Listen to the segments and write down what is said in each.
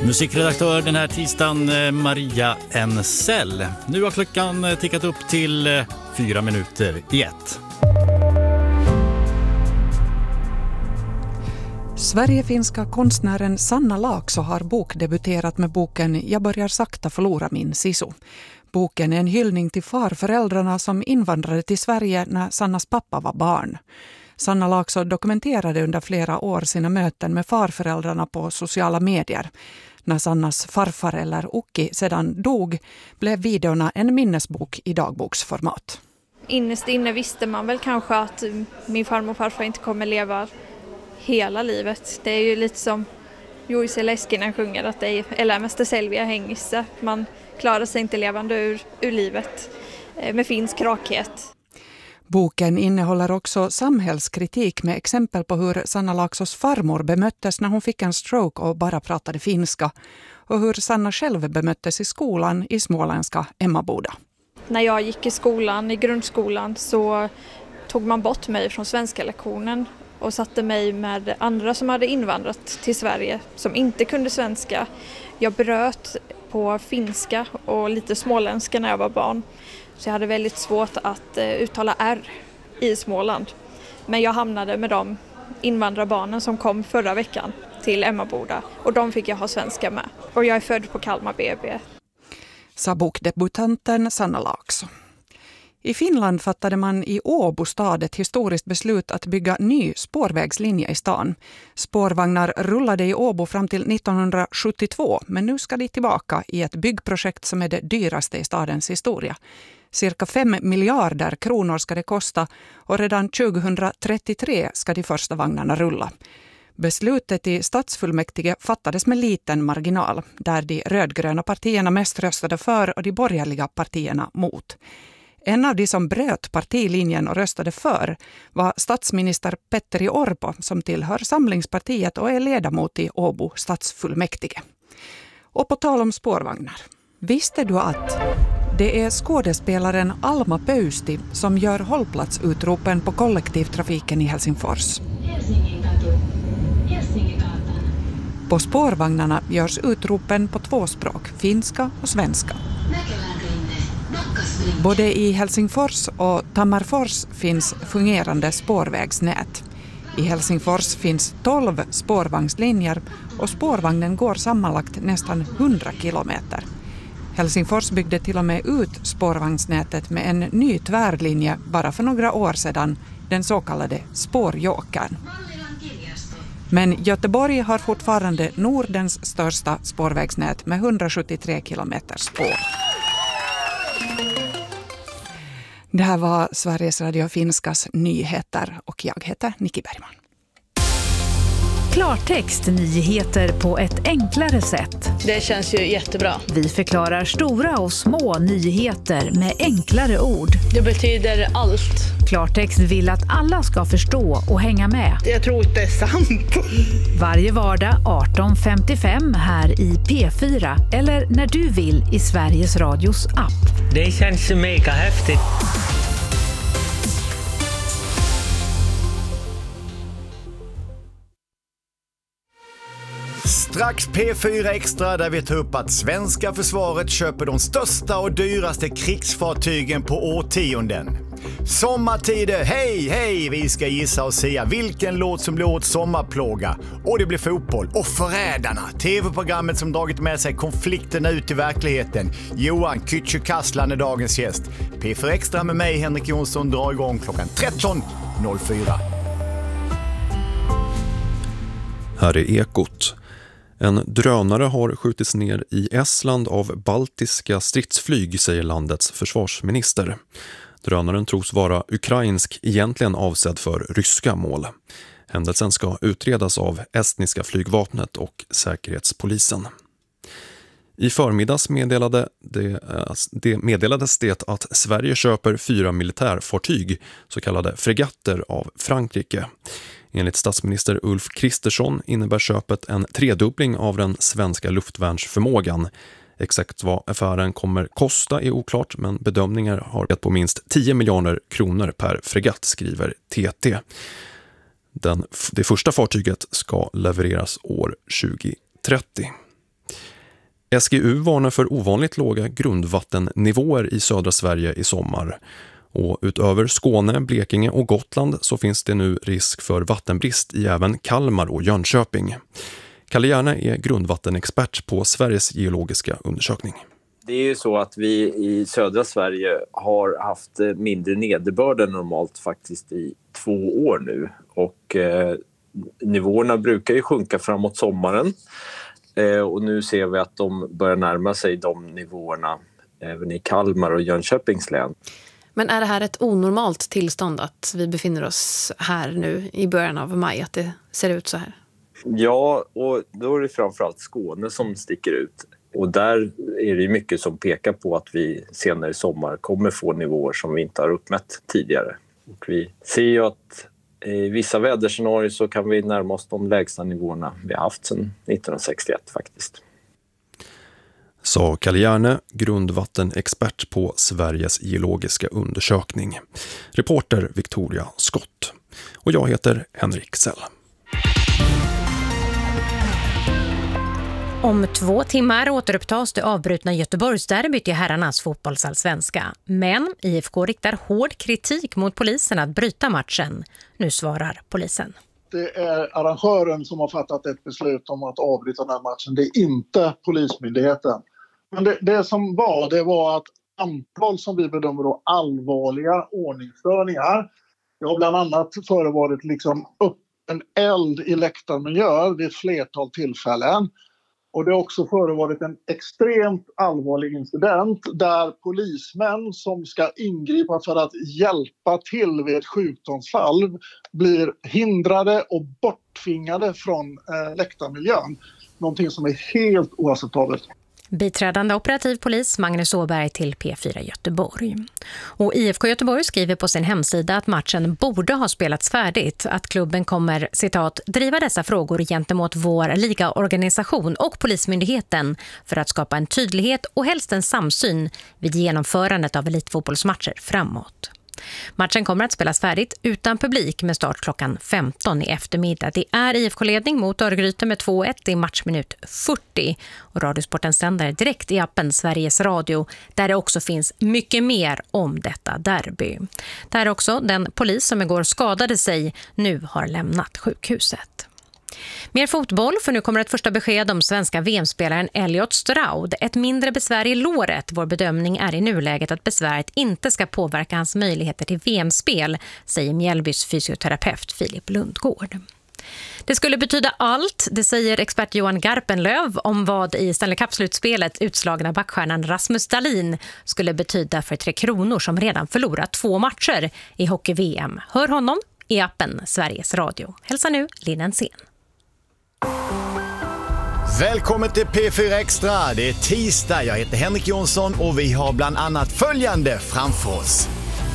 Musikredaktör den här tisdagen, Maria Ensell. Nu har klockan tickat upp till 4 minuter i 1. Sverigefinska konstnären Sanna Laakso har bokdebuterat med boken Jag börjar sakta förlora min sisu. Boken är en hyllning till farföräldrarna som invandrade till Sverige när Sannas pappa var barn. Sanna Laakso dokumenterade under flera år sina möten med farföräldrarna på sociala medier. När Sannas farfar eller Ukki sedan dog blev videorna en minnesbok i dagboksformat. Innerst inne visste man väl kanske att min farmor och farfar inte kommer leva hela livet. Det är ju lite som Juise Leskinen sjunger att det är elämästä selviä hengissä. Man klarar sig inte levande ur livet med finsk rakhet. Boken innehåller också samhällskritik med exempel på hur Sanna Laaksos farmor bemöttes när hon fick en stroke och bara pratade finska och hur Sanna själv bemöttes i skolan i småländska Emmaboda. När jag gick i skolan, i grundskolan, så tog man bort mig från svenska lektionen och satte mig med andra som hade invandrat till Sverige som inte kunde svenska. Jag bröt på finska och lite småländska när jag var barn. Så jag hade väldigt svårt att uttala R i Småland. Men jag hamnade med de invandrarbarnen som kom förra veckan till Emmaboda. Och de fick jag ha svenska med. Och jag är född på Kalmar BB. Sa bokdebutanten Sanna Laakso. I Finland fattade man i Åbo stad ett historiskt beslut att bygga ny spårvägslinje i stan. Spårvagnar rullade i Åbo fram till 1972, men nu ska de tillbaka i ett byggprojekt som är det dyraste i stadens historia. Cirka 5 miljarder kronor ska det kosta och redan 2033 ska de första vagnarna rulla. Beslutet i stadsfullmäktige fattades med liten marginal, där de rödgröna partierna mest röstade för och de borgerliga partierna mot. En av de som bröt partilinjen och röstade för var statsminister Petteri Orpo som tillhör Samlingspartiet och är ledamot i Åbo stadsfullmäktige. Och på tal om spårvagnar. Visste du att det är skådespelaren Alma Pöysti som gör hållplatsutropen på kollektivtrafiken i Helsingfors? På spårvagnarna görs utropen på 2 språk, finska och svenska. Både i Helsingfors och Tammerfors finns fungerande spårvägsnät. I Helsingfors finns 12 spårvagnslinjer och spårvagnen går sammanlagt nästan 100 kilometer. Helsingfors byggde till och med ut spårvagnsnätet med en ny tvärlinje bara för några år sedan, den så kallade spårjåkern. Men Göteborg har fortfarande Nordens största spårvägsnät med 173 kilometer spår. Det här var Sveriges Radio Finskas nyheter och jag heter Nikki Bergman. Klartext nyheter på ett enklare sätt. Det känns ju jättebra. Vi förklarar stora och små nyheter med enklare ord. Det betyder allt. Klartext vill att alla ska förstå och hänga med. Jag tror inte det är sant. Varje vardag 18:55 här i P4 eller när du vill i Sveriges Radios app. Det känns mega häftigt. Strax P4 Extra där vi tar upp att svenska försvaret köper de största och dyraste krigsfartygen på årtionden. Sommartider, hej, vi ska gissa och säga vilken låt som blir åt sommarplåga. Och det blir fotboll. Och Förrädarna, tv-programmet som dragit med sig konflikterna ut i verkligheten. Johan Kücükaslan är dagens gäst. P4 Extra med mig, Henrik Jonsson, drar igång klockan 13.04. Här är Ekot. En drönare har skjutits ner i Estland av baltiska stridsflyg, säger landets försvarsminister. Drönaren tros vara ukrainsk, egentligen avsedd för ryska mål. Händelsen ska utredas av estniska flygvapnet och säkerhetspolisen. I förmiddags meddelades det att Sverige köper 4 militärfartyg, så kallade fregatter, av Frankrike. Enligt statsminister Ulf Kristersson innebär köpet en tredubbling av den svenska luftvärnsförmågan. Exakt vad affären kommer kosta är oklart, men bedömningar har gett på minst 10 miljarder kronor per fregatt, skriver TT. Det första fartyget ska levereras år 2030. SGU varnar för ovanligt låga grundvattennivåer i södra Sverige i sommar. Och utöver Skåne, Blekinge och Gotland så finns det nu risk för vattenbrist i även Kalmar och Jönköping. Kalle Järne är grundvattenexpert på Sveriges geologiska undersökning. Det är ju så att vi i södra Sverige har haft mindre nederbörd än normalt faktiskt i 2 år nu. Och nivåerna brukar ju sjunka framåt sommaren. Och nu ser vi att de börjar närma sig de nivåerna även i Kalmar och Jönköpings län. Men är det här ett onormalt tillstånd att vi befinner oss här nu i början av maj, att det ser ut så här? Ja, och då är det framförallt Skåne som sticker ut. Och där är det mycket som pekar på att vi senare i sommar kommer få nivåer som vi inte har uppmätt tidigare. Och vi ser ju att i vissa väderscenarier så kan vi närma oss de lägsta nivåerna vi har haft sedan 1961 faktiskt. Sa Kalle Järne, grundvattenexpert på Sveriges geologiska undersökning. Reporter Victoria Skott. Och jag heter Henrik Sell. Om 2 timmar återupptas det avbrutna Göteborgsderbyt i herrarnas fotbollsallsvenska. Men IFK riktar hård kritik mot polisen att bryta matchen. Nu svarar polisen. Det är arrangören som har fattat ett beslut om att avbryta den här matchen. Det är inte polismyndigheten. Men det som var att antal som vi bedömer då allvarliga ordningsstörningar. Det har bland annat förevarit öppen eld i läktarmiljö vid ett flertal tillfällen. Och det har också förevarit en extremt allvarlig incident där polismän som ska ingripa för att hjälpa till vid ett sjukdomsfall blir hindrade och borttvingade från läktarmiljön. Någonting som är helt oacceptabelt. Biträdande operativ polis Magnus Åberg till P4 Göteborg. Och IFK Göteborg skriver på sin hemsida att matchen borde ha spelats färdigt. Att klubben kommer, citat, driva dessa frågor gentemot vår ligaorganisation och polismyndigheten för att skapa en tydlighet och helst en samsyn vid genomförandet av elitfotbollsmatcher framåt. Matchen kommer att spelas färdigt utan publik med start klockan 15 i eftermiddag. Det är IFK-ledning mot Örgryte med 2-1 i matchminut 40. Och Radiosporten sänder direkt i appen Sveriges Radio där det också finns mycket mer om detta derby. Där också den polis som igår skadade sig nu har lämnat sjukhuset. Mer fotboll, för nu kommer ett första besked om svenska VM-spelaren Elliot Stroud. Ett mindre besvär i låret. Vår bedömning är i nuläget att besväret inte ska påverka hans möjligheter till VM-spel, säger Mjällbys fysioterapeut Filip Lundgård. Det skulle betyda allt, det säger expert Johan Garpenlöv om vad i Stanley Cup-slutspelet utslagna backstjärnan Rasmus Dahlin skulle betyda för Tre Kronor som redan förlorat 2 matcher i hockey-VM. Hör honom i appen Sveriges Radio. Hälsa nu Linn Sen. Välkommen till P4 Extra. Det är tisdag, jag heter Henrik Jonsson och vi har bland annat följande framför oss.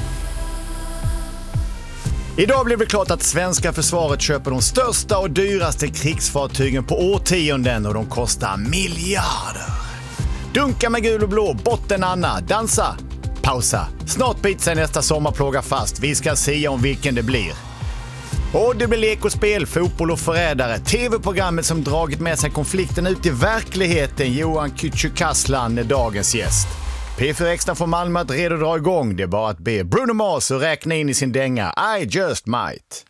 Idag blev det klart att svenska försvaret köper de största och dyraste krigsfartygen på årtionden och de kostar miljarder. Dunka med gul och blå, botten Anna, dansa, pausa. Snart biter sig nästa sommarplåga fast. Vi ska se om vilken det blir. Och det blir lek och spel, fotboll och förrädare. TV-programmet som dragit med sig konflikten ut i verkligheten. Johan Kücükaslan är dagens gäst. P4 Extra från Malmö att redo dra igång. Det är bara att be Bruno Mars och räkna in i sin dänga I just might.